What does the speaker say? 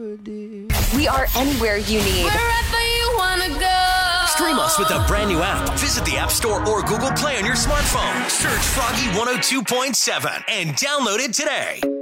We are anywhere you need. Wherever you want to go. Stream us with the brand new app. Visit the App Store or Google Play on your smartphone. Search Froggy 102.7 and download it today.